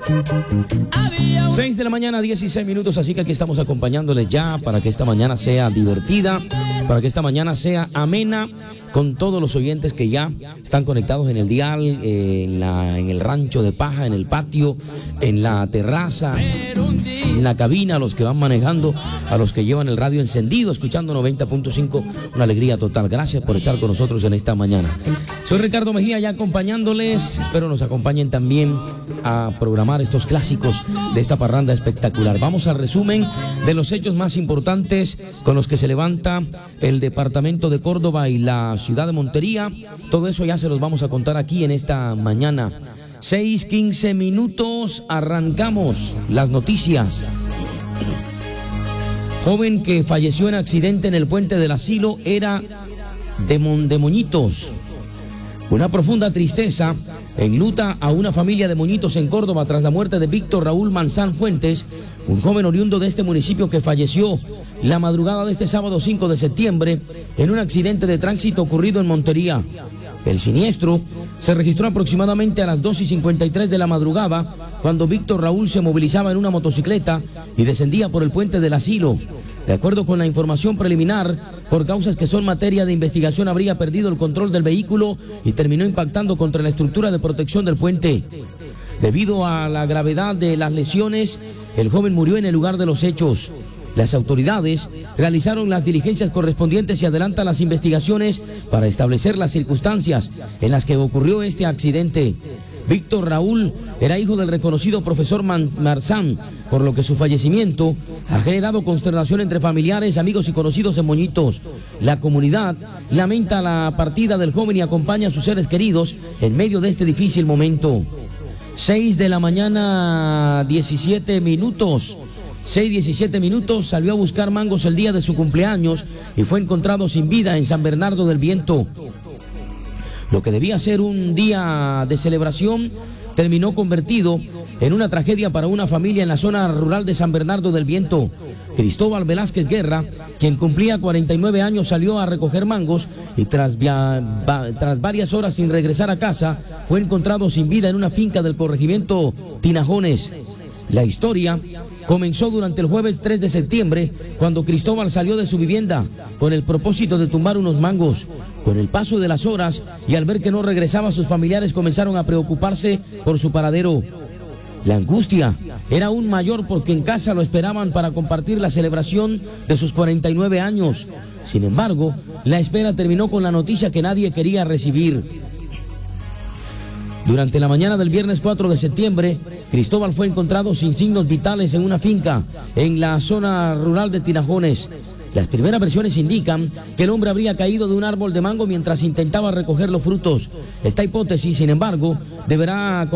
6 de la mañana, 16 minutos, así que aquí estamos acompañándoles ya para que esta mañana sea divertida, para que esta mañana sea amena con todos los oyentes que ya están conectados en el dial, en el rancho de paja, en el patio, en la terraza, en la cabina, a los que van manejando, a los que llevan el radio encendido, escuchando 90.5, una alegría total. Gracias por estar con nosotros en esta mañana. Soy Ricardo Mejía, ya acompañándoles. Espero nos acompañen también a programar estos clásicos de esta parranda espectacular. Vamos al resumen de los hechos más importantes con los que se levanta el departamento de Córdoba y la ciudad de Montería. Todo eso ya se los vamos a contar aquí en esta mañana. 6:15 minutos, arrancamos las noticias. Joven que falleció en accidente en el puente del asilo era de Moñitos. Una profunda tristeza enluta a una familia de Moñitos en Córdoba tras la muerte de Víctor Raúl Manzán Fuentes, un joven oriundo de este municipio que falleció la madrugada de este sábado 5 de septiembre en un accidente de tránsito ocurrido en Montería. El siniestro se registró aproximadamente a las 2:53 de la madrugada, cuando Víctor Raúl se movilizaba en una motocicleta y descendía por el puente del asilo. De acuerdo con la información preliminar, por causas que son materia de investigación, habría perdido el control del vehículo y terminó impactando contra la estructura de protección del puente. Debido a la gravedad de las lesiones, el joven murió en el lugar de los hechos. Las autoridades realizaron las diligencias correspondientes y adelantan las investigaciones para establecer las circunstancias en las que ocurrió este accidente. Víctor Raúl era hijo del reconocido profesor Manzán, por lo que su fallecimiento ha generado consternación entre familiares, amigos y conocidos en Moñitos. La comunidad lamenta la partida del joven y acompaña a sus seres queridos en medio de este difícil momento. 6 de la mañana, 17 minutos. 6:17 minutos, salió a buscar mangos el día de su cumpleaños y fue encontrado sin vida en San Bernardo del Viento. Lo que debía ser un día de celebración terminó convertido en una tragedia para una familia en la zona rural de San Bernardo del Viento. Cristóbal Velázquez Guerra, quien cumplía 49 años, salió a recoger mangos y tras varias horas sin regresar a casa, fue encontrado sin vida en una finca del corregimiento Tinajones. La historia comenzó durante el jueves 3 de septiembre, cuando Cristóbal salió de su vivienda con el propósito de tumbar unos mangos. Con el paso de las horas y al ver que no regresaba, sus familiares comenzaron a preocuparse por su paradero. La angustia era aún mayor porque en casa lo esperaban para compartir la celebración de sus 49 años. Sin embargo, la espera terminó con la noticia que nadie quería recibir. Durante la mañana del viernes 4 de septiembre, Cristóbal fue encontrado sin signos vitales en una finca en la zona rural de Tinajones. Las primeras versiones indican que el hombre habría caído de un árbol de mango mientras intentaba recoger los frutos. Esta hipótesis, sin embargo, deberá